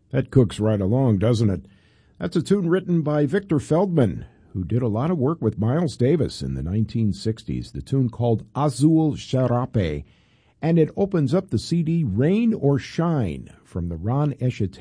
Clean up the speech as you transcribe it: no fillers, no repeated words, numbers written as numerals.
That cooks right along, doesn't it? That's a tune written by Victor Feldman, who did a lot of work with Miles Davis in the 1960s. The tune called Azul Serape, and it opens up the CD Rain or Shine from the Ron Eshate